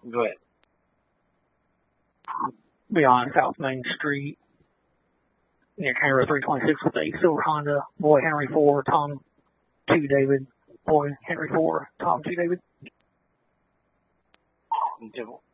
Go ahead. Beyond South Main Street, near Camera 326 with a silver Honda, boy Henry 4, Tom 2 David, boy Henry 4, Tom 2 David. Okay.